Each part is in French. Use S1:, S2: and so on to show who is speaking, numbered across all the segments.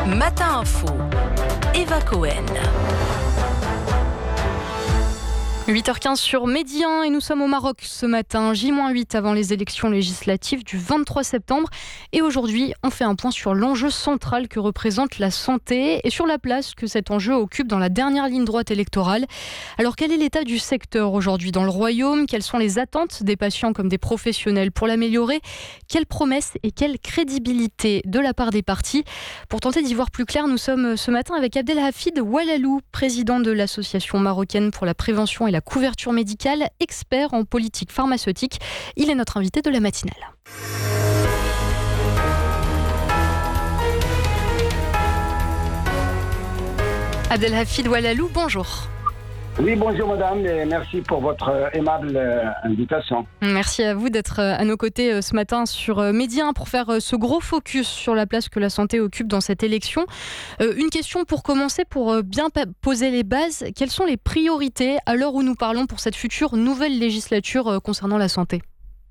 S1: Matin Info, Eva Cohen. 8h15 sur Midi 1 et nous sommes au Maroc ce matin, J-8 avant les élections législatives du 23 septembre. Et aujourd'hui, on fait un point sur l'enjeu central que représente la santé et sur la place que cet enjeu occupe dans la dernière ligne droite électorale. Alors quel est l'état du secteur aujourd'hui dans le Royaume ? Quelles sont les attentes des patients comme des professionnels pour l'améliorer ? Quelles promesses et quelle crédibilité de la part des partis ? Pour tenter d'y voir plus clair, nous sommes ce matin avec Abdelhafid Oualalou, président de l'Association marocaine pour la prévention et la couverture médicale, expert en politique pharmaceutique. Il est notre invité de la matinale. Abdelhafid Oualalou, bonjour.
S2: Oui, bonjour madame, et merci pour votre aimable invitation.
S1: Merci à vous d'être à nos côtés ce matin sur Midi 1 pour faire ce gros focus sur la place que la santé occupe dans cette élection. Une question pour commencer, pour bien poser les bases. Quelles sont les priorités à l'heure où nous parlons pour cette future nouvelle législature concernant la santé ?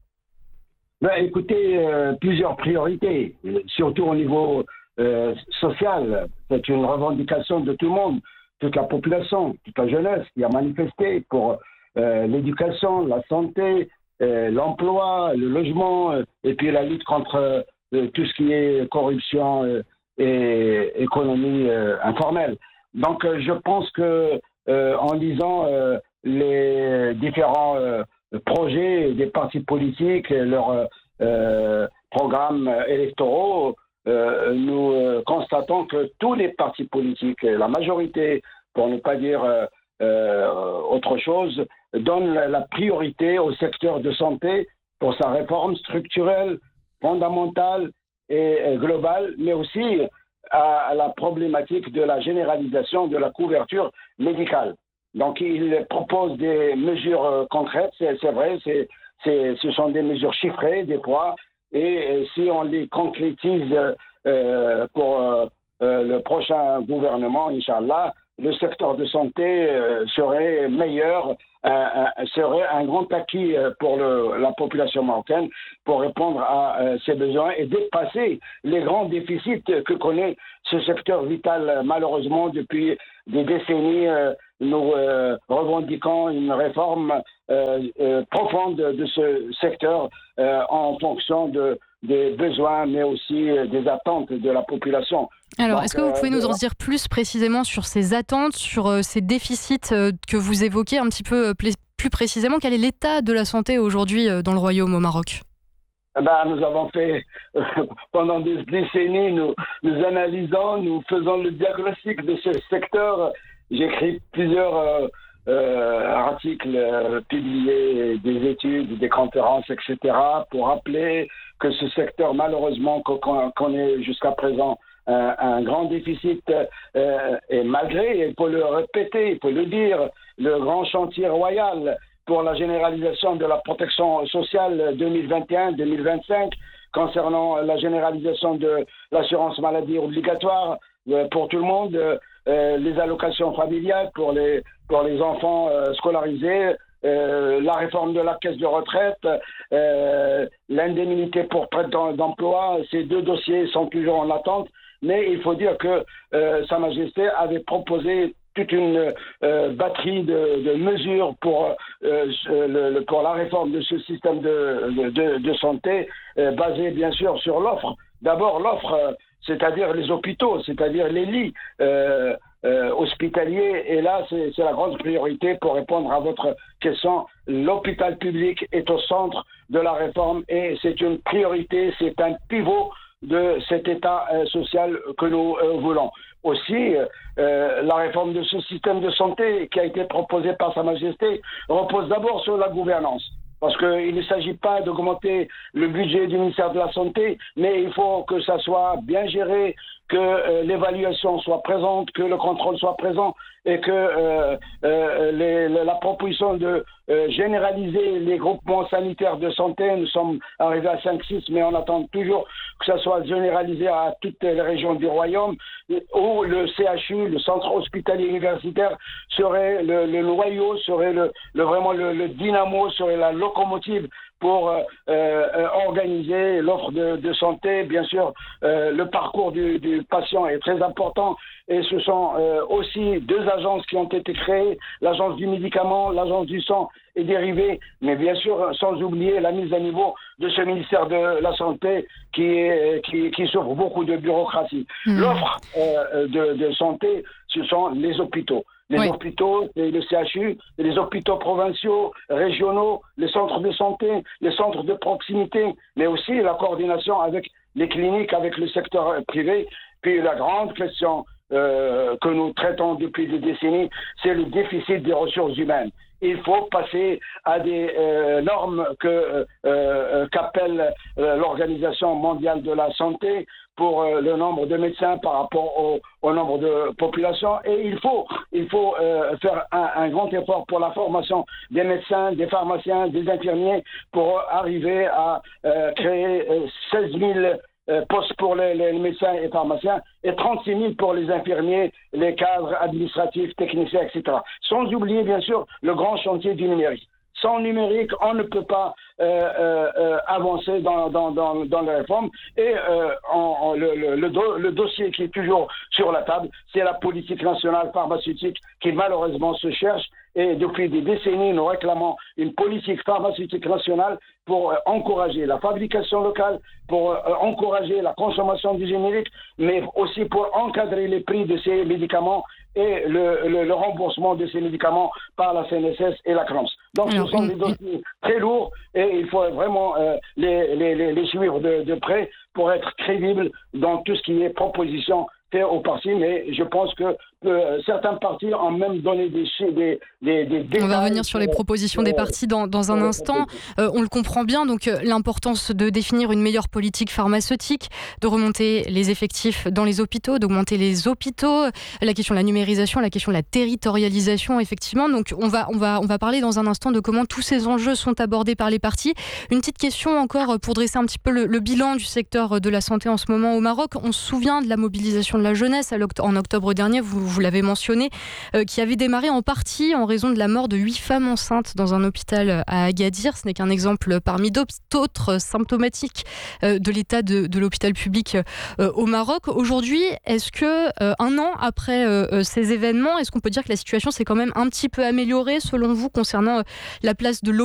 S2: Écoutez, plusieurs priorités, surtout au niveau social. C'est une revendication de tout le monde. Toute la population, toute la jeunesse qui a manifesté pour l'éducation, la santé, l'emploi, le logement, et puis la lutte contre tout ce qui est corruption et économie informelle. Donc je pense que en lisant les différents projets des partis politiques, leurs programmes électoraux, nous constatons que tous les partis politiques, la majorité, pour ne pas dire autre chose, donnent la priorité au secteur de santé pour sa réforme structurelle, fondamentale et globale, mais aussi à la problématique de la généralisation de la couverture médicale. Donc, ils proposent des mesures concrètes, c'est vrai, ce sont des mesures chiffrées des fois. Et si on les concrétise pour le prochain gouvernement, Inch'Allah, le secteur de santé serait meilleur, serait un grand acquis pour la population marocaine pour répondre à ses besoins et dépasser les grands déficits que connaît ce secteur vital. Malheureusement, depuis des décennies, nous revendiquons une réforme profonde de ce secteur en fonction des besoins, mais aussi des attentes de la population.
S1: Alors, est-ce que vous pouvez nous en dire plus précisément sur ces attentes, sur ces déficits que vous évoquez un petit peu plus précisément ? Quel est l'état de la santé aujourd'hui dans le Royaume au Maroc ?
S2: Nous avons fait, pendant des décennies, nous analysons, nous faisons le diagnostic de ce secteur. J'écris plusieurs articles publiés, des études, des conférences, etc., pour rappeler que ce secteur, malheureusement, connaît jusqu'à présent un grand déficit, et malgré, il faut le répéter, il faut le dire, le grand chantier royal pour la généralisation de la protection sociale 2021-2025, concernant la généralisation de l'assurance maladie obligatoire pour tout le monde, les allocations familiales pour les enfants scolarisés, la réforme de la caisse de retraite, l'indemnité pour perte d'emploi. Ces deux dossiers sont toujours en attente, mais il faut dire que Sa Majesté avait proposé toute une batterie de mesures pour la réforme de ce système de santé, basé bien sûr sur l'offre. D'abord l'offre, c'est-à-dire les hôpitaux, c'est-à-dire les lits hospitaliers. Et là, c'est la grande priorité pour répondre à votre question. L'hôpital public est au centre de la réforme et c'est une priorité, c'est un pivot de cet état social que nous voulons. Aussi, la réforme de ce système de santé qui a été proposée par Sa Majesté repose d'abord sur la gouvernance. Parce qu'il ne s'agit pas d'augmenter le budget du ministère de la Santé, mais il faut que ça soit bien géré, que l'évaluation soit présente, que le contrôle soit présent et que la proposition de généraliser les groupements sanitaires de santé, nous sommes arrivés à 5-6, mais on attend toujours que ça soit généralisé à toutes les régions du Royaume, où le CHU, le centre hospitalier universitaire, serait le noyau, serait vraiment le dynamo, serait la locomotive pour organiser l'offre de santé. Bien sûr, le parcours du patient est très important et ce sont aussi 2 agences qui ont été créées, l'agence du médicament, l'agence du sang et dérivés, mais bien sûr sans oublier la mise à niveau de ce ministère de la Santé qui souffre beaucoup de bureaucratie. L'offre de santé, ce sont les hôpitaux. Les hôpitaux, le CHU, les hôpitaux provinciaux, régionaux, les centres de santé, les centres de proximité, mais aussi la coordination avec les cliniques, avec le secteur privé. Puis la grande question que nous traitons depuis des décennies, c'est le déficit des ressources humaines. Il faut passer à des normes qu'appelle l'Organisation mondiale de la santé pour le nombre de médecins par rapport au nombre de population. Et il faut faire un grand effort pour la formation des médecins, des pharmaciens, des infirmiers pour arriver à créer 16 000 postes pour les médecins et pharmaciens et 36 000 pour les infirmiers, les cadres administratifs, techniciens, etc. Sans oublier, bien sûr, le grand chantier du numérique. Sans numérique, on ne peut pas avancer dans la réforme. Et le dossier qui est toujours sur la table, c'est la politique nationale pharmaceutique qui malheureusement se cherche. Et depuis des décennies, nous réclamons une politique pharmaceutique nationale pour encourager la fabrication locale, pour encourager la consommation du générique, mais aussi pour encadrer les prix de ces médicaments et le remboursement de ces médicaments par la CNSS et la CRAMS. Donc ce sont des dossiers très lourds et il faut vraiment les suivre de près pour être crédibles dans tout ce qui est proposition faite aux partis. Mais je pense que certains partis ont même donné des détails.
S1: On va revenir sur les propositions des partis dans un instant. On le comprend bien, donc l'importance de définir une meilleure politique pharmaceutique, de remonter les effectifs dans les hôpitaux, d'augmenter les hôpitaux, la question de la numérisation, la question de la territorialisation, effectivement. Donc on va parler dans un instant de comment tous ces enjeux sont abordés par les partis. Une petite question encore pour dresser un petit peu le bilan du secteur de la santé en ce moment au Maroc. On se souvient de la mobilisation de la jeunesse en octobre dernier, vous l'avez mentionné, qui avait démarré en partie en raison de la mort de 8 femmes enceintes dans un hôpital à Agadir. Ce n'est qu'un exemple parmi d'autres symptomatiques de l'état de l'hôpital public au Maroc. Aujourd'hui, est-ce que un an après ces événements, est-ce qu'on peut dire que la situation s'est quand même un petit peu améliorée selon vous concernant la place de l'hôpital